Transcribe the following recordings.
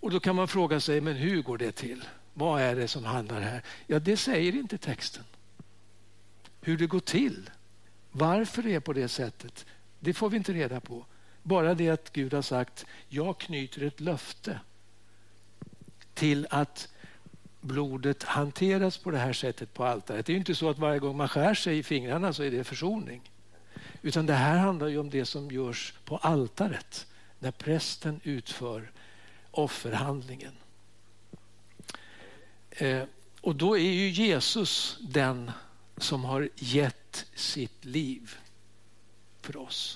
Och då kan man fråga sig, men hur går det till? Vad är det som handlar här? Ja, det säger inte texten. Hur det går till, varför det är på det sättet, det får vi inte reda på. Bara det att Gud har sagt, jag knyter ett löfte till att blodet hanteras på det här sättet på altaret. Det är ju inte så att varje gång man skär sig i fingrarna så är det försoning. Utan det här handlar ju om det som görs på altaret när prästen utför offerhandlingen. Och då är ju Jesus den som har gett sitt liv för oss.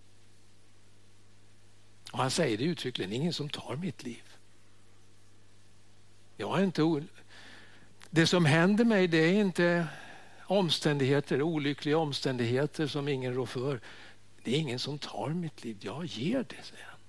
Och han säger det uttryckligen, ingen som tar mitt liv. Jag är inte det som händer mig, det är inte omständigheter, olyckliga omständigheter som ingen rår för. Det är ingen som tar mitt liv, jag ger det, säger han.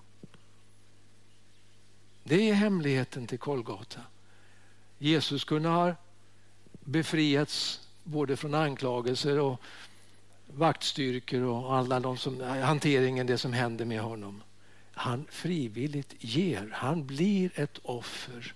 Det är hemligheten till Golgata. Jesus kunde ha befriats både från anklagelser och vaktstyrkor och alla de som hanteringen, det som hände med honom. Han frivilligt ger, han blir ett offer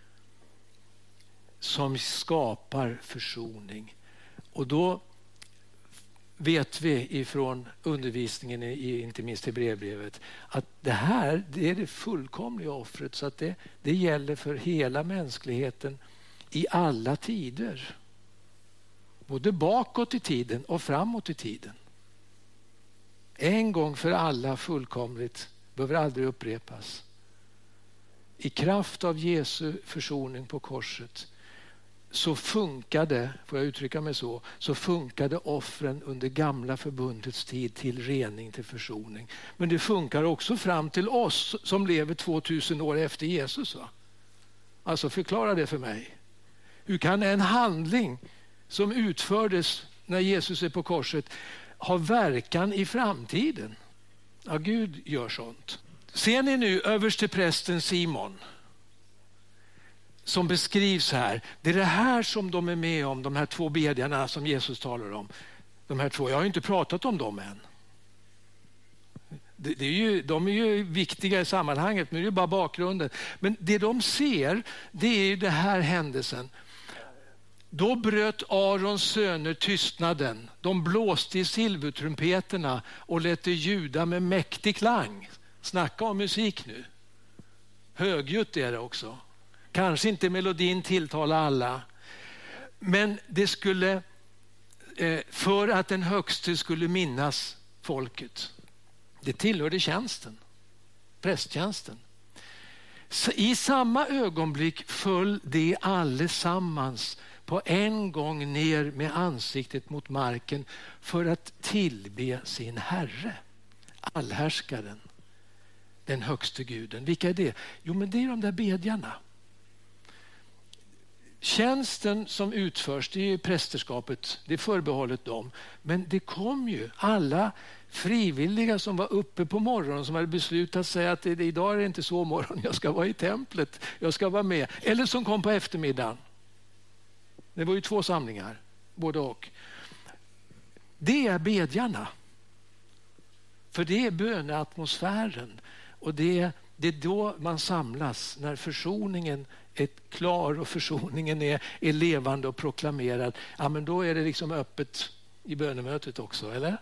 som skapar försoning. Och då vet vi ifrån undervisningen i inte minst Hebreerbrevet att det här, det är det fullkomliga offret, så att det gäller för hela mänskligheten i alla tider. Både bakåt i tiden och framåt i tiden. En gång för alla fullkomligt, behöver aldrig upprepas. I kraft av Jesu försoning på korset så funkade, får jag uttrycka mig så funkade offren under gamla förbundets tid till rening, till försoning. Men det funkar också fram till oss som lever 2000 år efter Jesus. Va? Alltså förklara det för mig. Hur kan en handling som utfördes när Jesus är på korset ha verkan i framtiden? Ja, Gud gör sånt. Ser ni nu översteprästen Simon som beskrivs här? Det är det här som de är med om, de här två bedjarna som Jesus talar om. De här två, jag har inte pratat om dem än. De är ju viktiga i sammanhanget, men det är bara bakgrunden. Men det de ser, det är ju den här händelsen. Då bröt Arons söner tystnaden. De blåste i silvertrumpeterna och lät det ljuda med mäktig klang. Snacka om musik nu. Högljutt är det också. Kanske inte melodin tilltala alla. Men det skulle, för att den högste skulle minnas folket. Det tillhörde tjänsten. Prästtjänsten. I samma ögonblick föll det allesammans på en gång ner med ansiktet mot marken för att tillbe sin Herre. Allhärskaren. Den högste guden. Vilka är det? Jo, men det är de där bedjarna. Tjänsten som utförs, det är ju prästerskapet, det är förbehållet dem. Men det kom ju alla frivilliga som var uppe på morgonen som hade beslutat sig att idag är det inte så morgon, jag ska vara i templet, jag ska vara med. Eller som kom på eftermiddagen. Det var ju 2 samlingar, både och. Det är bedjarna. För det är böneatmosfären. Och det är då man samlas, när försoningen är klar och försoningen är levande och proklamerad. Ja, men då är det liksom öppet i bönemötet också, eller?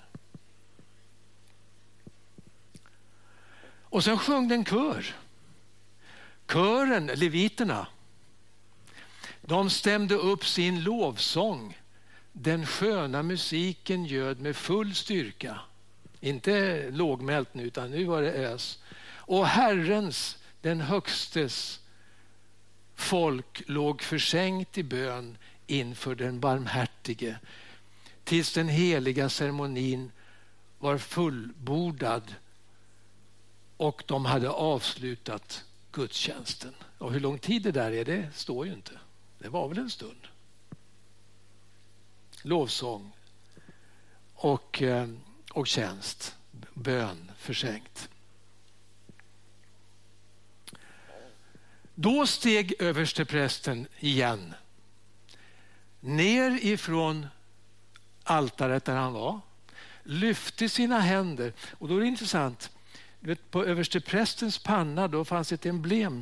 Och sen sjöng den kör. Kören, leviterna, de stämde upp sin lovsång. Den sköna musiken ljöd med full styrka. Inte lågmält nu, utan nu var det ös. Och Herrens, den högstes, folk låg försänkt i bön inför den barmhärtige, tills den heliga ceremonin var fullbordad och de hade avslutat gudstjänsten. Och hur lång tid det där är, det står ju inte. Det var väl en stund. Lovsång och tjänst, bön försänkt. Då steg översteprästen igen ner ifrån altaret där han var, lyfte sina händer, och då är det intressant, på översteprästens panna då fanns ett emblem